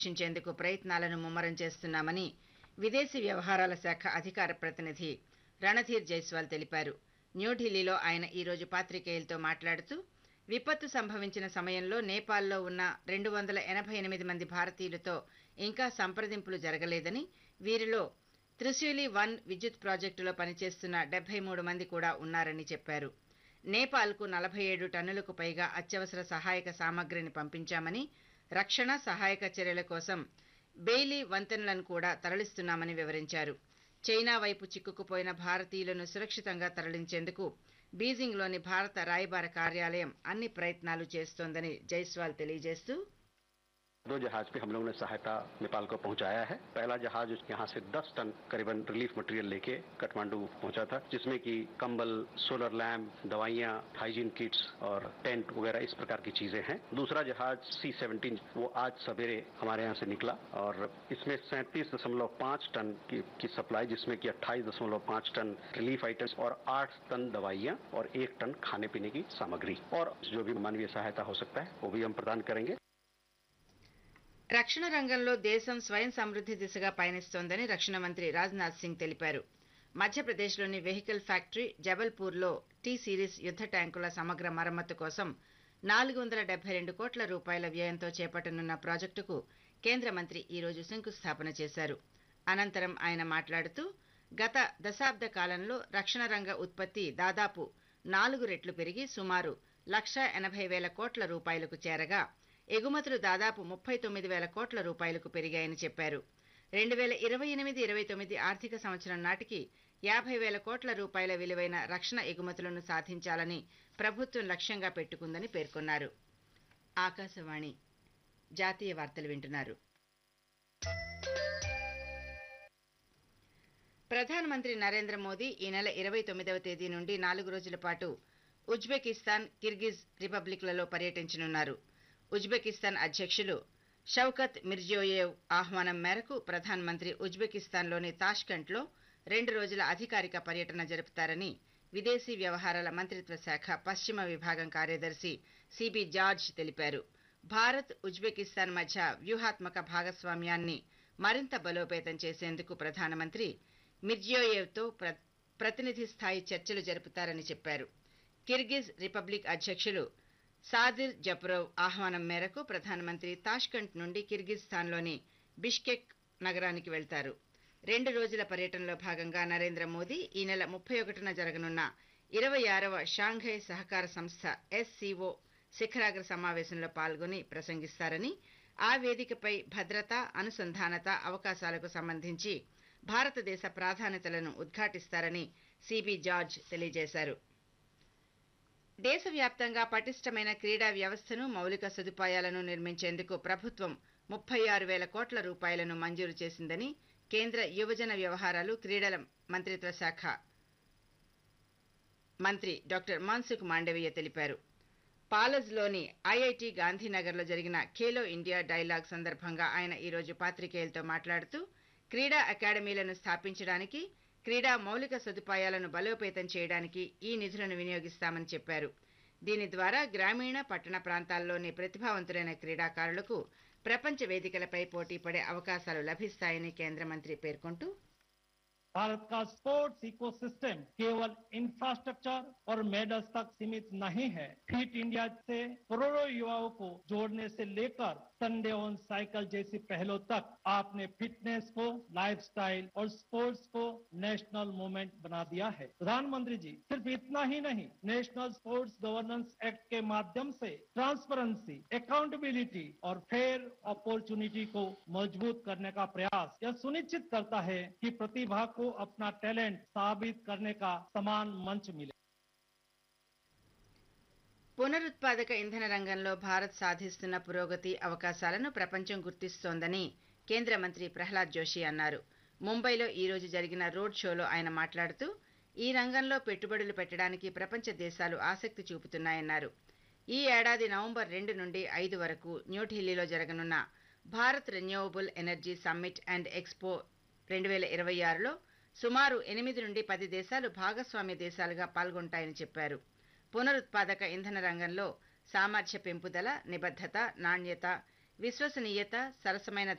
రక్షించేందుకు ప్రయత్నాలను ముమ్మరం చేస్తున్నామని విదేశీ వ్యవహారాల శాఖ అధికార ప్రతినిధి రణధీర్ జైస్వాల్ తెలిపారు. న్యూఢిల్లీలో ఆయన ఈ రోజు పాత్రికేయులతో మాట్లాడుతూ విపత్తు సంభవించిన సమయంలో నేపాల్లో ఉన్న 288 మంది భారతీయులతో ఇంకా సంప్రదింపులు జరగలేదని, వీరిలో త్రిశూలి-1 విద్యుత్ ప్రాజెక్టులో పనిచేస్తున్న 73 మంది కూడా ఉన్నారని చెప్పారు. నేపాల్కు 47 టన్నులకు పైగా అత్యవసర సహాయక సామగ్రిని పంపించామని, రక్షణ సహాయక చర్యల కోసం బెయిలీ వంతెనలను కూడా తరలిస్తున్నామని వివరించారు. చైనా వైపు చిక్కుకుపోయిన భారతీయులను సురక్షితంగా తరలించేందుకు బీజింగ్లోని భారత రాయబార కార్యాలయం అన్ని ప్రయత్నాలు చేస్తోందని జైస్వాల్ తెలియజేస్తూ, 2 जहाज पे हम लोगों ने सहायता नेपाल को पहुंचाया है। पहला जहाज यहाँ से 10 टन करीबन रिलीफ मटेरियल लेके काठमांडू पहुंचा था, जिसमें कि कंबल, सोलर लैम्प, दवाइयाँ, हाइजीन किट्स और टेंट वगैरह इस प्रकार की चीजें हैं। दूसरा जहाज C-17 वो आज सवेरे हमारे यहाँ से निकला और इसमें 37.5 टन की सप्लाई, जिसमें कि 28.5 टन रिलीफ आइटम्स और 8 टन दवाइयाँ और 1 टन खाने पीने की सामग्री और जो भी मानवीय सहायता हो सकता है वो भी हम प्रदान करेंगे। రక్షణ రంగంలో దేశం స్వయం సమృద్ధి దిశగా పయనిస్తోందని రక్షణ మంత్రి రాజ్నాథ్ సింగ్ తెలిపారు. మధ్యప్రదేశ్లోని వెహికల్ ఫ్యాక్టరీ జబల్పూర్లో టీ సిరీస్ యుద్ధ ట్యాంకుల సమగ్ర మరమ్మతు కోసం 472 కోట్ల రూపాయల వ్యయంతో చేపట్టనున్న ప్రాజెక్టుకు కేంద్ర మంత్రి ఈ రోజు శంకుస్థాపన చేశారు. అనంతరం ఆయన మాట్లాడుతూ, గత దశాబ్ద కాలంలో రక్షణ రంగ ఉత్పత్తి దాదాపు 4 రెట్లు పెరిగి సుమారు 1,80,000 కోట్ల రూపాయలకు చేరగా, ఎగుమతులు దాదాపు 39,000 కోట్ల రూపాయలకు పెరిగాయని చెప్పారు. 2028-29 ఆర్థిక సంవత్సరం నాటికి 50,000 కోట్ల రూపాయల విలువైన రక్షణ ఎగుమతులను సాధించాలని ప్రభుత్వం లక్ష్యంగా పెట్టుకుందని పేర్కొన్నారు. ఆకాశవాణి జాతీయ వార్తలు వింటున్నారు. ప్రధానమంత్రి నరేంద్ర మోదీ ఈ నెల 29వ తేదీ నుండి 4 రోజుల పాటు ఉజ్బెకిస్తాన్, కిర్గిజ్ రిపబ్లిక్లలో పర్యటించనున్నారు. ఉజ్బెకిస్తాన్ అధ్యక్షులు షౌకత్ మిర్జియోయేవ్ ఆహ్వానం మేరకు ప్రధానమంత్రి ఉజ్బెకిస్తాన్లోని తాష్కెంట్లో 2 రోజుల అధికారిక పర్యటన జరుపుతారని విదేశీ వ్యవహారాల మంత్రిత్వ శాఖ పశ్చిమ విభాగం కార్యదర్శి సిబి జార్జ్ తెలిపారు. భారత్, ఉజ్బెకిస్తాన్ మధ్య వ్యూహాత్మక భాగస్వామ్యాన్ని మరింత బలోపేతం చేసేందుకు ప్రధానమంత్రి మిర్జియోయేవ్తో ప్రతినిధి స్థాయి చర్చలు జరుపుతారని చెప్పారు. కిర్గిజ్ రిపబ్లిక్ అధ్యక్షులు సాదిర్ జప్రోవ్ ఆహ్వానం మేరకు ప్రధానమంత్రి తాష్కెంట్ నుండి కిర్గిజ్స్థాన్లోని బిష్కెక్ నగరానికి వెళ్తారు. 2 రోజుల పర్యటనలో భాగంగా నరేంద్ర మోదీ ఈ నెల 31న జరగనున్న 26వ షాంఘై సహకార సంస్థ SCO శిఖరాగ్ర సమావేశంలో పాల్గొని ప్రసంగిస్తారని, ఆ వేదికపై భద్రత, అనుసంధానత, అవకాశాలకు సంబంధించి భారతదేశ ప్రాధాన్యతలను ఉద్ఘాటిస్తారని సిబి జార్జ్ తెలియజేశారు. దేశవ్యాప్తంగా పటిష్టమైన క్రీడా వ్యవస్థను, మౌలిక సదుపాయాలను నిర్మించేందుకు ప్రభుత్వం 36,000 కోట్ల రూపాయలను మంజూరు చేసిందని కేంద్ర యువజన వ్యవహారాలు, క్రీడల మంత్రిత్వ శాఖ మంత్రి డాక్టర్ మన్సుఖ్ మాండవీయ తెలిపారు. పాలజ్లోని ఐఐటి గాంధీనగర్లో జరిగిన ఖేలో ఇండియా డైలాగ్ సందర్భంగా ఆయన ఈ రోజు పాత్రికేయులతో మాట్లాడుతూ, క్రీడా అకాడమీలను స్థాపించడానికి, క్రీడా మౌలిక సదుపాయాలను బలోపేతం చేయడానికి ఈ నిధులను వినియోగిస్తామని చెప్పారు. దీని ద్వారా గ్రామీణ, పట్టణ ప్రాంతాల్లోని ప్రతిభావంతులైన క్రీడాకారులకు ప్రపంచ వేదికలపై పోటీ పడే అవకాశాలు లభిస్తాయని కేంద్ర మంత్రి పేర్కొంటూ, भारत का स्पोर्ट्स इकोसिस्टम केवल इंफ्रास्ट्रक्चर और मेडल्स तक सीमित नहीं है। फिट इंडिया से करोड़ों युवाओं को जोड़ने से लेकर संडे ऑन साइकिल जैसी पहलों तक आपने फिटनेस को लाइफस्टाइल और स्पोर्ट्स को नेशनल मूवमेंट बना दिया है। प्रधानमंत्री जी, सिर्फ इतना ही नहीं, नेशनल स्पोर्ट्स गवर्नेंस एक्ट के माध्यम से ट्रांसपेरेंसी, अकाउंटेबिलिटी और फेयर अपॉर्चुनिटी को मजबूत करने का प्रयास यह सुनिश्चित करता है कि प्रतिभा को अपना टैलेंट साबित करने का समान मंच मिले. పునరుత్పాదక ఇంధన రంగంలో భారత్ సాధిస్తున్న పురోగతి, అవకాశాలను ప్రపంచం గుర్తిస్తోందని కేంద్ర మంత్రి ప్రహ్లాద్ జోషి అన్నారు. ముంబైలో ఈ రోజు జరిగిన రోడ్ షోలో ఆయన మాట్లాడుతూ, ఈ రంగంలో పెట్టుబడులు పెట్టడానికి ప్రపంచ దేశాలు ఆసక్తి చూపుతున్నాయన్నారు. ఈ ఏడాది నవంబర్ 2 నుండి 5 వరకు న్యూఢిల్లీలో జరగనున్న Bharat renewable energy summit and expo 2026లో సుమారు 8 నుండి 10 దేశాలు భాగస్వామ్య దేశాలుగా పాల్గొంటాయని చెప్పారు. పునరుత్పాదక ఇంధన రంగంలో సామర్థ్య పెంపుదల, నిబద్ధత, నాణ్యత, విశ్వసనీయత, సరసమైన